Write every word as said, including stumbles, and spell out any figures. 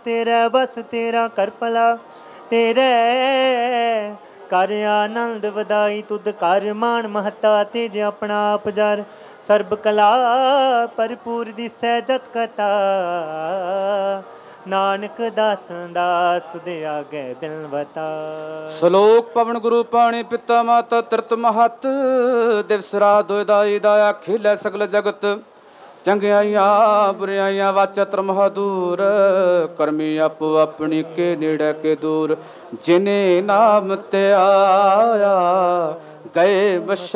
तेरा बस तेरा कर भला तेरे कर आनंद वधाई तुद कर मान महता तेज अपना आप जार सर्ब कला भरपूर दिसै जत कथा नानक दास दास तुदे आगे बिलवता। ਸ਼ਲੋਕ ਪਵਨ ਗੁਰੂ ਪਾਣੀ ਪਿਤਾ ਮਾਤਾ ਤਿਰਤ ਮਹਤ ਦਿਵਸ ਰਾਤ ਦੋਇ ਦਾਈ ਦਾਇਆ ਖੇਲੇ ਸਗਲ ਜਗਤ ਚੰਗਿਆਈਆਂ ਬੁਰਿਆਈਆਂ ਵਾਚਾ ਧਰਮ ਦੂਰ ਕਰਮੀ ਆਪੋ ਆਪਣੀ ਕੇ ਨੇੜੇ ਕੇ ਦੂਰ ਜਿਨੇ ਨਾਮ ਤੇ ਆਇਆ ਗਏ